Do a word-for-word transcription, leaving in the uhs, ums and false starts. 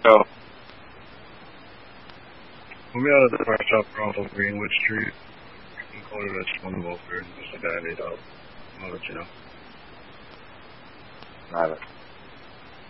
Oh. We'll be out of the car shop off of Greenwood Street. Included as one welfare. Just a guy laid out. I'll let you know. Nada.